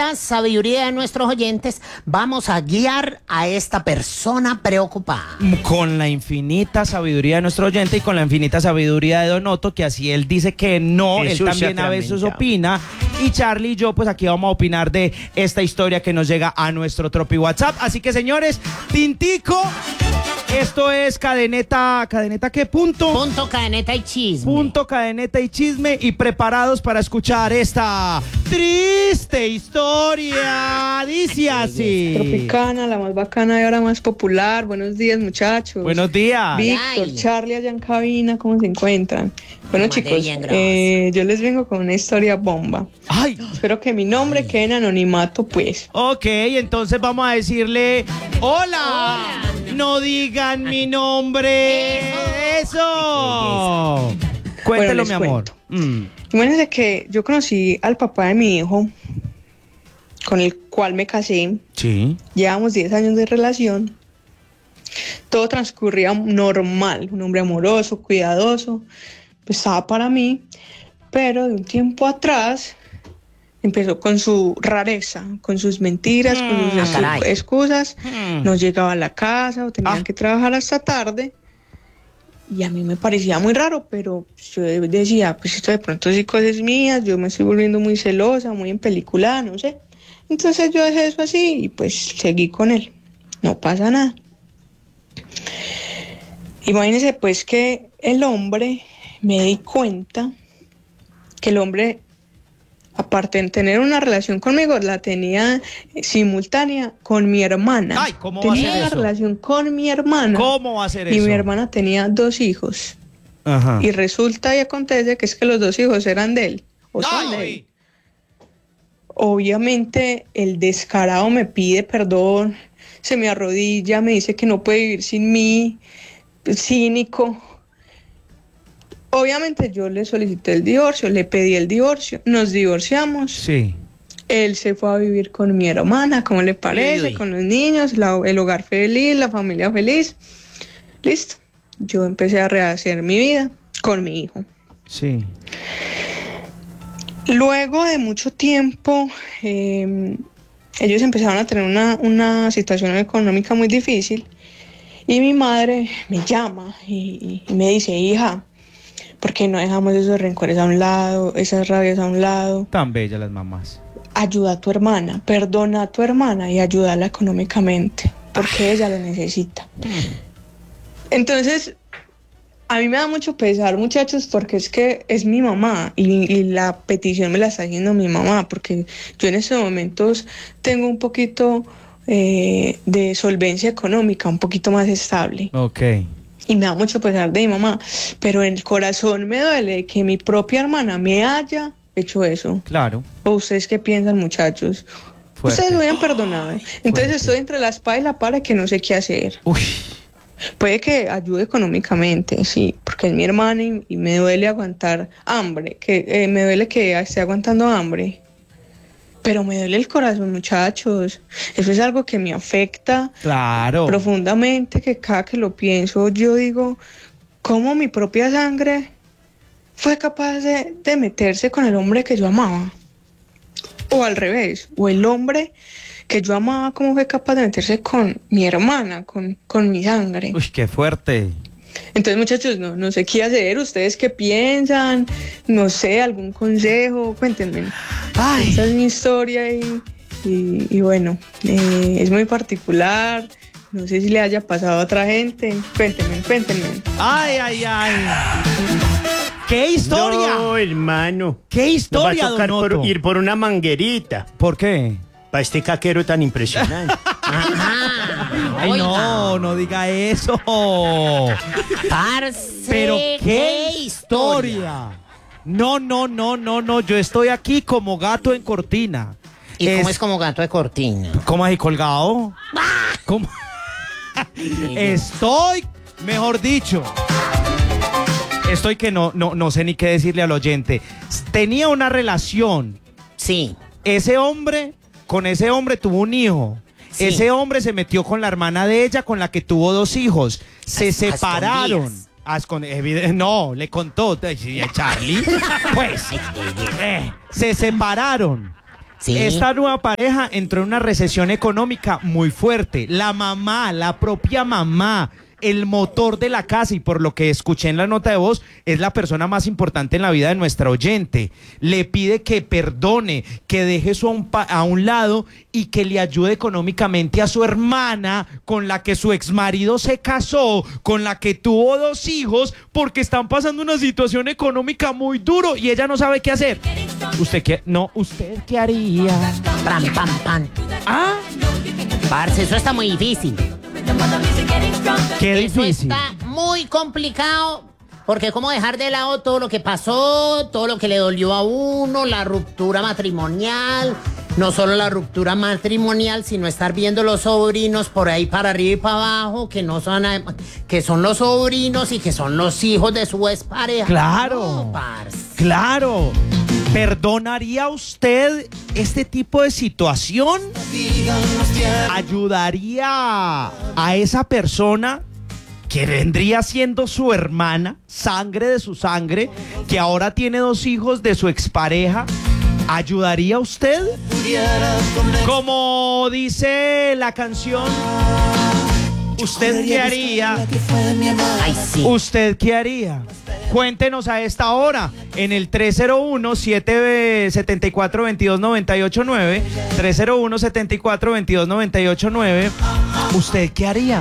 sabiduría de nuestros oyentes, vamos a guiar a esta persona preocupada. Con la infinita sabiduría de nuestro oyente y con la infinita sabiduría de Don Otto, que así él dice que no, Jesús él también a veces opina. Y Charlie y yo, pues aquí vamos a opinar de esta historia que nos llega a nuestro Tropi WhatsApp. Así que, señores, tintico, esto es cadeneta, ¿cadeneta qué? Punto, cadeneta y chisme. Punto, cadeneta y chisme, y preparados para escuchar esta triste historia. Dice así. Tropicana, la más bacana y ahora más popular. Buenos días, muchachos. Buenos días. Víctor, Charlie allá en cabina, ¿cómo se encuentran? Bueno, chicos, yo les vengo con una historia bomba. Ay. Espero que mi nombre quede en anonimato, pues. Ok, entonces vamos a decirle hola. No digan mi nombre. Eso. Cuéntelo, les mi amor. Imagínense que yo conocí al papá de mi hijo, con el cual me casé. Sí. Llevamos 10 años de relación. Todo transcurría normal. Un hombre amoroso, cuidadoso. Pues estaba para mí. Pero de un tiempo atrás empezó con su rareza, con sus mentiras, con sus excusas. No llegaba a la casa o tenían que trabajar hasta tarde. Y a mí me parecía muy raro, pero yo decía, pues esto de pronto sí cosas mías, yo me estoy volviendo muy celosa, muy empeliculada, no sé. Entonces yo dejé eso así y pues seguí con él. No pasa nada. Imagínense pues que el hombre, me di cuenta que el hombre, aparte de tener una relación conmigo, la tenía simultánea con mi hermana. Ay, ¿cómo va a ser tenía una eso? relación con mi hermana. ¿Cómo va a ser y eso? mi hermana tenía 2 hijos. Ajá. Y resulta y acontece que es que los 2 hijos eran de él. O son de él. Obviamente el descarado me pide perdón, se me arrodilla, me dice que no puede vivir sin mí, cínico. Obviamente yo le solicité el divorcio, le pedí el divorcio, nos divorciamos. Sí. Él se fue a vivir con mi hermana, ¿cómo le parece? Con los niños, el hogar feliz, la familia feliz. Listo. Yo empecé a rehacer mi vida con mi hijo. Sí. Luego de mucho tiempo, ellos empezaron a tener una situación económica muy difícil y mi madre me llama y me dice, hija, ¿por qué no dejamos esos rencores a un lado, esas rabias a un lado? Tan bellas las mamás. Ayuda a tu hermana, perdona a tu hermana y ayúdala económicamente, porque ella lo necesita. Entonces, a mí me da mucho pesar, muchachos, porque es que es mi mamá y la petición me la está haciendo mi mamá, porque yo en estos momentos tengo un poquito de solvencia económica, un poquito más estable. Ok. Y me da mucho pesar de mi mamá, pero en el corazón me duele que mi propia hermana me haya hecho eso. Claro. ¿O ustedes qué piensan, muchachos? Fuerte. Ustedes lo hubieran perdonado. Entonces Fuerte. estoy entre la espada y la pared que no sé qué hacer. Uy. Puede que ayude económicamente, sí, porque es mi hermana y me duele aguantar hambre, me duele que esté aguantando hambre. Pero me duele el corazón, muchachos. Eso es algo que me afecta profundamente, que cada que lo pienso, yo digo, ¿cómo mi propia sangre fue capaz de meterse con el hombre que yo amaba? O al revés, o el hombre que yo amaba, ¿cómo fue capaz de meterse con mi hermana, con mi sangre? Uy, qué fuerte. Entonces, muchachos, no sé qué hacer. ¿Ustedes qué piensan? No sé, algún consejo, cuéntenme. Ay. Esa es mi historia y bueno, es muy particular. No sé si le haya pasado a otra gente. Cuéntenme. Ay. ¿Qué historia? No, hermano. ¿Qué historia, Nos va a Don tocar Otto? ir por una manguerita. ¿Por qué? Para este caquero tan impresionante. Ay, no diga eso. Parce, Pero qué historia. No, yo estoy aquí como gato en cortina. ¿Y cómo es como gato de cortina? ¿Cómo así colgado? ¿Cómo? Estoy, mejor dicho. Estoy que no sé ni qué decirle al oyente. Tenía una relación. Sí. Con ese hombre tuvo un hijo. Sí. Ese hombre se metió con la hermana de ella, con la que tuvo 2 hijos. Se separaron. No, le contó Charlie. Pues, se separaron. Sí. Esta nueva pareja entró en una recesión económica muy fuerte. La mamá, la propia mamá, el motor de la casa, y por lo que escuché en la nota de voz, es la persona más importante en la vida de nuestra oyente. Le pide que perdone, que deje eso a un lado y que le ayude económicamente a su hermana, con la que su exmarido se casó, con la que tuvo 2 hijos, porque están pasando una situación económica muy duro y ella no sabe qué hacer. ¿Usted qué haría? Pam, pam, pam. ¿Ah? Parce, eso está muy difícil. Qué Eso difícil. está muy complicado, porque cómo dejar de lado todo lo que pasó, todo lo que le dolió a uno, la ruptura matrimonial, no solo la ruptura matrimonial, sino estar viendo los sobrinos por ahí para arriba y para abajo, que no son, que son los sobrinos y que son los hijos de su expareja. Claro. No, parce. Claro. ¿Perdonaría usted este tipo de situación? ¿Ayudaría a esa persona que vendría siendo su hermana, sangre de su sangre, que ahora tiene 2 hijos de su expareja? ¿Ayudaría usted? Como dice la canción, ¿usted qué haría? Ay, sí. ¿Usted qué haría? Cuéntenos a esta hora en el 301-774-2298-9, 301-774-2298-9. ¿Usted qué haría?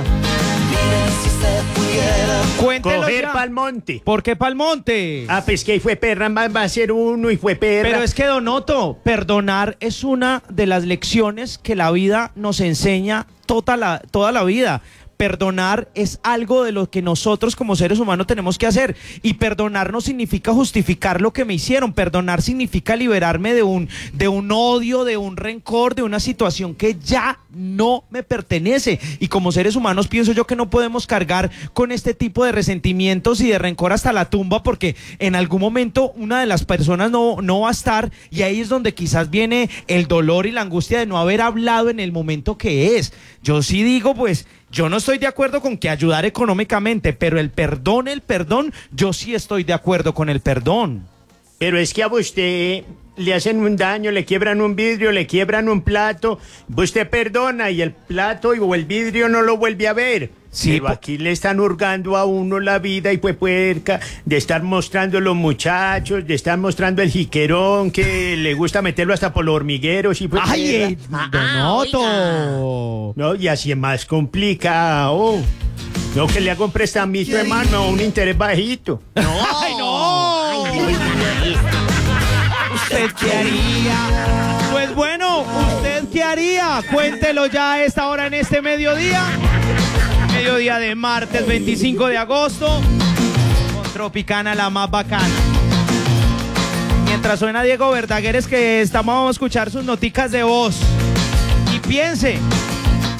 Cuéntenos Coger ya. pa'l monte. ¿Por qué pa'l monte? Ah, pues que ahí fue perra, va a ser uno y fue perra. Pero es que, Don Otto, perdonar es una de las lecciones que la vida nos enseña toda la vida. Perdonar es algo de lo que nosotros como seres humanos tenemos que hacer, y perdonar no significa justificar lo que me hicieron. Perdonar significa liberarme de un odio, de un rencor, de una situación que ya no me pertenece, y como seres humanos pienso yo que no podemos cargar con este tipo de resentimientos y de rencor hasta la tumba, porque en algún momento una de las personas no va a estar, y ahí es donde quizás viene el dolor y la angustia de no haber hablado en el momento que es. Yo sí digo, pues, yo no estoy de acuerdo con que ayudar económicamente, pero el perdón, yo sí estoy de acuerdo con el perdón. Pero es que a usted le hacen un daño, le quiebran un vidrio, le quiebran un plato, usted perdona y el plato o el vidrio no lo vuelve a ver. Sí, Pero aquí le están hurgando a uno la vida y pues puerca, de estar mostrando los muchachos, de estar mostrando el jiquerón, que le gusta meterlo hasta por los hormigueros y pues ¡Ay, Don Otto! no, y así es más complicado. No, que le haga un prestamito, hermano, un interés bajito. No. ¡Ay, no! Ay, oigan a esta. ¿Usted qué haría? Pues bueno, ¿usted qué haría? Cuéntelo ya a esta hora en este mediodía de martes 25 de agosto, con Tropicana, la más bacana. Mientras suena Diego Verdaguer, es que vamos a escuchar sus noticas de voz. Y piense,